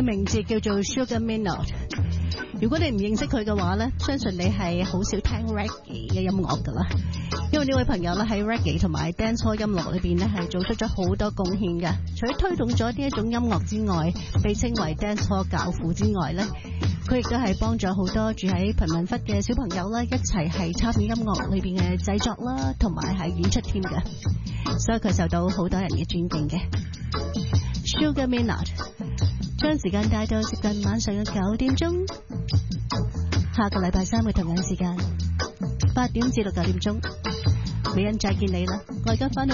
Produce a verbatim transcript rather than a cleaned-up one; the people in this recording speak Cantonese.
佢名字叫做 Sugar Minott。如果你唔認識佢嘅話咧，相信你係好少聽 reggae 嘅音樂噶啦。因為呢位朋友咧喺 reggae 同埋 dancehall 音樂裏邊咧係做出咗好多貢獻嘅。除咗推動咗呢一種音樂之外，被稱為 dancehall 教父之外咧，佢亦都係幫咗好多住喺貧民窟嘅小朋友啦，一齊係參與音樂裏邊嘅製作啦，同埋係演出添嘅。所以佢受到好多人嘅尊敬嘅。Sugar Minott 將時間帶到接近晚上嘅九點鐘，下個禮拜三嘅同樣時間八點至到九點鐘，美欣再見你啦！我而家翻去。